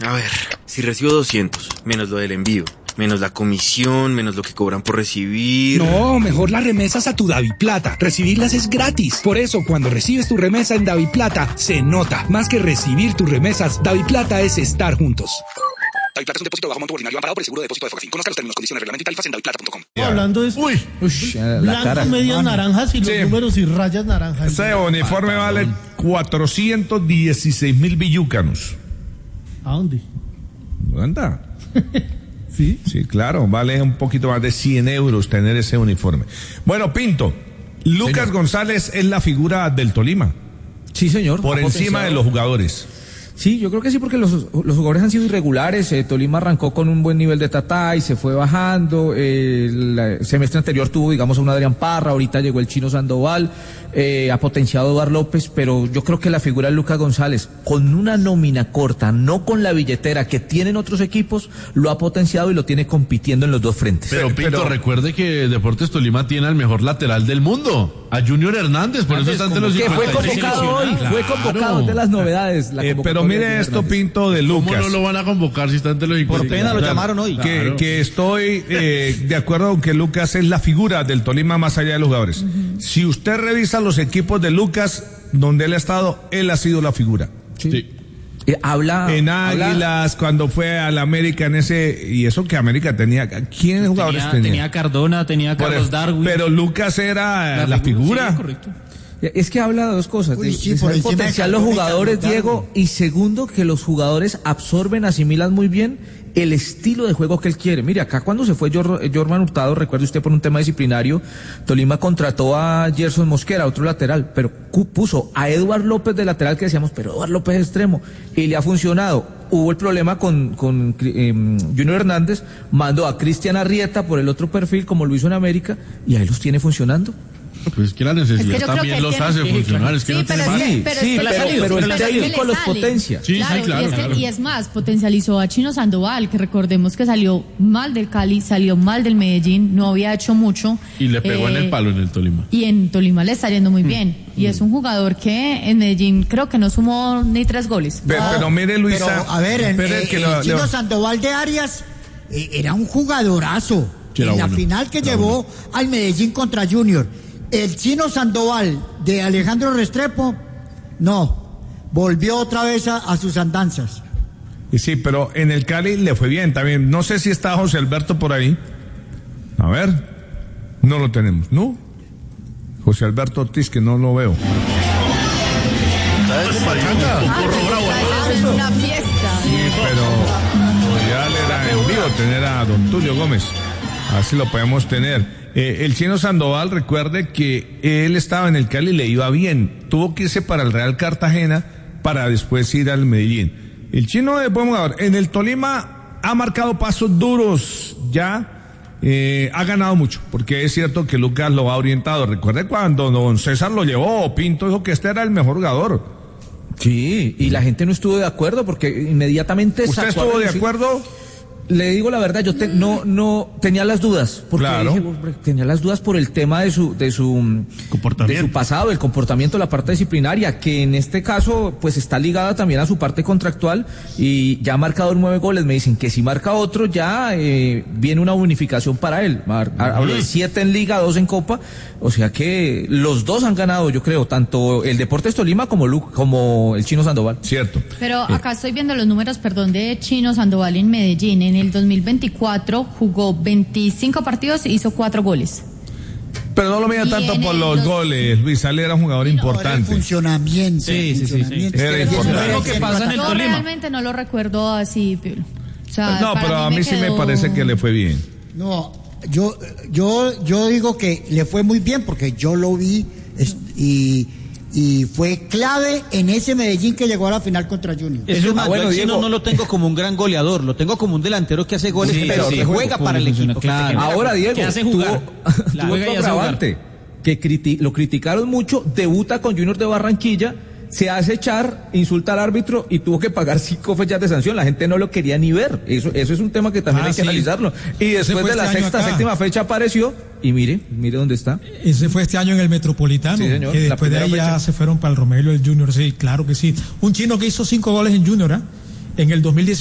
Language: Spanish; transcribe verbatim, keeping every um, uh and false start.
A ver, si recibo doscientos, menos lo del envío, menos la comisión, menos lo que cobran por recibir... No, mejor las remesas a tu DaviPlata. Recibirlas es gratis. Por eso, cuando recibes tu remesa en DaviPlata, se nota. Más que recibir tus remesas, DaviPlata es estar juntos. DaviPlata es un depósito de bajo monto ordinario amparado por el seguro de depósito de Fogafín. Conozca los términos, condiciones, reglamento y tarifas en daviplata punto com. Hablando de esto, Uy, Uy la blanco, cara. medias Mano. naranjas y los Sí. números y rayas naranjas. Ese uniforme vale cuatrocientos dieciséis mil billucanos. ¿A dónde? ¿Anda? Sí. Sí, claro, vale un poquito más de cien euros tener ese uniforme. Bueno, Pinto, Lucas Señor. González es la figura del Tolima, Sí, señor. por Ha encima potenciado. de los jugadores. Sí, yo creo que sí, porque los, los jugadores han sido irregulares. Eh, Tolima arrancó con un buen nivel de Tatá y se fue bajando. Eh, el semestre anterior tuvo, digamos, a un Adrián Parra, ahorita llegó el Chino Sandoval, eh, ha potenciado a Eduardo López, pero yo creo que la figura de Lucas González, con una nómina corta, no con la billetera que tienen otros equipos, lo ha potenciado y lo tiene compitiendo en los dos frentes. Pero Pinto, Pero- recuerde que Deportes Tolima tiene al mejor lateral del mundo, a Junior Hernández, por eso está ante los que fue cincuenta y seis convocado hoy, seleccionados. fue convocado, es de las novedades. La Eh, pero convocatoria de mire Junior esto, Hernández. Pinto, de ¿Cómo Lucas. no lo van a convocar si está ante los Por cincuenta y seis? pena lo Claro. llamaron hoy. Que, Claro. que estoy eh, de acuerdo con que Lucas es la figura del Tolima más allá de los jugadores. Si usted revisa los equipos de Lucas, donde él ha estado, él ha sido la figura. Sí. Eh, habla En habla- Águilas, cuando fue al América en ese, y eso que América tenía, ¿quiénes jugadores Tenía, tenía? tenía Cardona, tenía Por Carlos eso, Darwin. pero Lucas era la, figura. Sí, correcto. Es que habla de dos cosas, Uy, de, sí, de por saber encima de potenciar los Cardona y jugadores, Carlos Diego, Darwin. y segundo, que los jugadores absorben, asimilan muy bien el estilo de juego que él quiere. Mire, acá cuando se fue Jor, Jorman Hurtado, recuerde usted por un tema disciplinario, Tolima contrató a Gerson Mosquera, otro lateral, pero cu- puso a Eduard López de lateral, que decíamos, pero Eduard López es extremo, y le ha funcionado. Hubo el problema con, con eh, Junior Hernández, mandó a Cristian Arrieta por el otro perfil, como lo hizo en América, y ahí los tiene funcionando. Pues es que la Es necesidad que yo creo también que él los tiene- hace sí, funcionar, claro. es que Sí, no pero tiene es que- más. pero Sí, es que le pero- sale, pero el es que técnico le los sale. potencia. Sí, sí, Claro, claro, y, es que- claro. y es más, potencializó a Chino Sandoval, que recordemos que salió mal del Cali, salió mal del Medellín, no había hecho mucho. Y le pegó en eh, el palo en el Tolima. Y en Tolima le está yendo muy bien. Y es un jugador que en Medellín creo que no sumó ni tres goles. Pe- pero, mire, Luisa. Pero, a ver, en, espere eh, que el lo- Chino lo- Sandoval de Arias eh, era un jugadorazo. Sí, era en la bueno, final que era llevó al Medellín contra Junior. El Chino Sandoval de Alejandro Restrepo, no, volvió otra vez a, a sus andanzas. Y sí, pero en el Cali le fue bien también. No sé si está José Alberto por ahí. A ver, no lo tenemos, ¿no? José Alberto Ortiz, que no lo veo. Es una fiesta. Pero ya le era envío tener a don Tulio Gómez. Así lo podemos tener. Eh, el Chino Sandoval, recuerde que él estaba en el Cali y le iba bien. Tuvo que irse para el Real Cartagena para después ir al Medellín. El Chino es buen jugador. En el Tolima ha marcado pasos duros ya. Eh, ha ganado mucho, porque es cierto que Lucas lo ha orientado. Recuerde cuando don César lo llevó, Pinto dijo que este era el mejor jugador. Sí, y la gente no estuvo de acuerdo porque inmediatamente ¿Usted sacó a estuvo de relucir- acuerdo? Le digo la verdad, yo te- no no tenía las dudas, porque Claro. dije, hombre, tenía las dudas por el tema de su de su Comportamiento. de su pasado, el comportamiento, la parte disciplinaria, que en este caso pues está ligada también a su parte contractual y ya ha marcado nueve goles. Me dicen que si marca otro ya eh, viene una bonificación para él. Mar- Hablo de siete en Liga, dos en Copa, o sea que los dos han ganado, yo creo, tanto el Deportes Tolima como Lu- como el Chino Sandoval. Cierto. Pero acá estoy viendo los números, perdón, de Chino Sandoval en Medellín. En el dos mil veinticuatro jugó veinticinco partidos e hizo cuatro goles. Pero no lo mira Y tanto en por el los dos- goles. Luis Ale era un jugador Ahora el importante. funcionamiento. Sí, sí, sí, sí. funcionamiento. Era Es que importante. eso Lo que pasa en el Yo Tolima. realmente no lo recuerdo así, Piolo. O sea, No, para pero a mí me sí me quedó- parece que le fue bien. No, yo, yo, yo digo que le fue muy bien porque yo lo vi es- y, y fue clave en ese Medellín que llegó a la final contra Junior. Es Ah, más, bueno, yo al Chino Diego. no lo tengo como un gran goleador, lo tengo como un delantero que hace goles, Sí, pero sí, que juego, juega juego, para el funciona, equipo. que claro. te genera Ahora, gol. Diego, que hace tuvo, jugar. tuvo Juega y otro hace jugar. agravante, que criti- lo criticaron mucho, debuta con Junior de Barranquilla, se hace echar, insulta al árbitro y tuvo que pagar cinco fechas de sanción. La gente no lo quería ni ver. Eso, eso es un tema que también Ah, hay que sí. analizarlo. Y después fue de la este año sexta, acá. séptima fecha apareció y mire, mire dónde está. Ese fue este año en el Metropolitano, Sí, señor, que la después de ahí primera ya fecha. se fueron para el Romelio, el Junior, sí, claro que sí. Un chino que hizo cinco goles en Junior, ¿ah? En el dos mil dieciocho.